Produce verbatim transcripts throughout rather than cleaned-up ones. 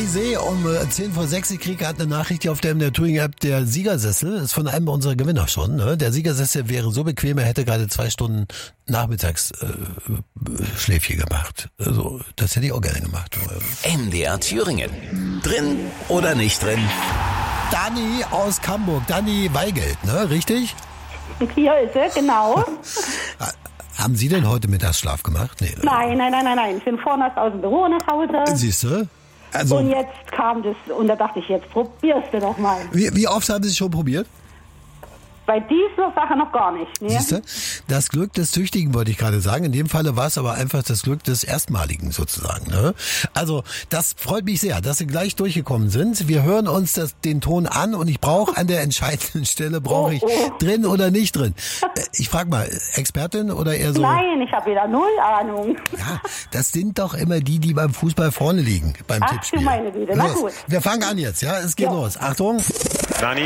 ich sehe um zehn vor sechs, ich kriege gerade eine Nachricht hier auf der M D R Touring App, der Siegersessel ist von einem unserer Gewinner schon. Ne? Der Siegersessel wäre so bequem, er hätte gerade zwei Stunden nachmittags äh, Schläfchen gemacht. Also, das hätte ich auch gerne gemacht. M D R Thüringen. Drin oder nicht drin? Dani aus Hamburg, Dani Weigelt, ne? Richtig? Hier ist er, genau. Haben Sie denn heute Mittagsschlaf gemacht? Nee, Nein, nein, nein, nein, nein. Ich bin vorne aus dem Büro nach Hause. Siehst du? Also, Und jetzt kam das, und da dachte ich, jetzt probierst du doch mal. wie, wie oft haben Sie es schon probiert? Bei dieser Sache noch gar nicht. Ne? Siehst du? Das Glück des Tüchtigen wollte ich gerade sagen. In dem Falle war es aber einfach das Glück des Erstmaligen sozusagen. Ne? Also das freut mich sehr, dass Sie gleich durchgekommen sind. Wir hören uns das, den Ton an und ich brauche an der entscheidenden Stelle, brauche ich Oh, oh. drin oder nicht drin. Ich frage mal, Expertin oder eher so? Nein, ich habe wieder null Ahnung. Ja, das sind doch immer die, die beim Fußball vorne liegen, beim Ach, Tippspiel. du meine Güte, na Los, gut. wir fangen an jetzt, ja? Es geht Ja. los. Achtung. Dani.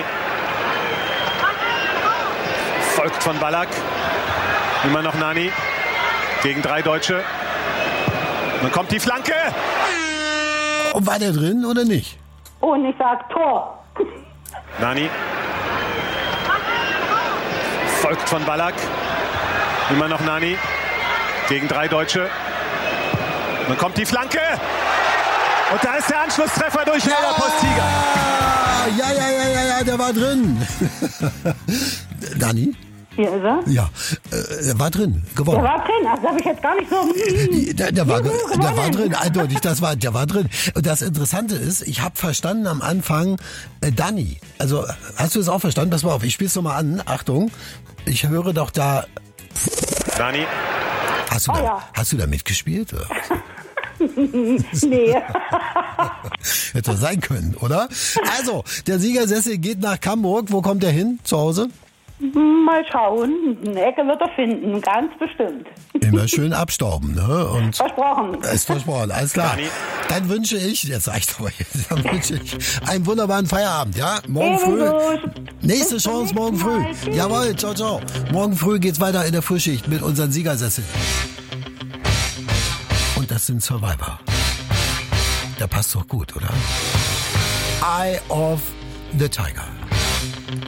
Folgt von Ballack. Immer noch Nani. Gegen drei Deutsche. Dann kommt die Flanke. Und war der drin oder nicht? Und ich sag Tor. Nani. Folgt von Ballack. Immer noch Nani. Gegen drei Deutsche. Dann kommt die Flanke. Und da ist der Anschlusstreffer durch Helder Postiga. Ja, ja, ja, ja, ja, der war drin. Dani? Hier ist er. Ja, äh, er war drin, gewonnen. Der war drin, also habe ich jetzt gar nicht so... Der, der, war, Juhu, der war gewonnen. drin, eindeutig, das war, der war drin. Und das Interessante ist, ich habe verstanden am Anfang, äh, Dani, also hast du es auch verstanden? Pass mal auf, ich spiel's nochmal an, Achtung, ich höre doch da... Dani. Hast du, Oh da, ja. hast du da mitgespielt? Oder? Nee. Hätte doch sein können, oder? Also, der Siegersessel geht nach Hamburg. Wo kommt er hin? Zu Hause? Mal schauen. Eine Ecke wird er finden, ganz bestimmt. Immer schön abstauben, ne? Und Versprochen. ist versprochen, alles klar. Dani. Dann wünsche ich, jetzt reicht aber jetzt, dann wünsche ich einen wunderbaren Feierabend, ja? Morgen früh. Ebenso. Nächste Bis zum Chance morgen nächsten früh. Mal. Tschüss. Jawohl, ciao, ciao. Morgen früh geht's weiter in der Frühschicht mit unseren Siegersesseln. Und das sind Survivor. Der passt doch gut, oder? Eye of the Tiger.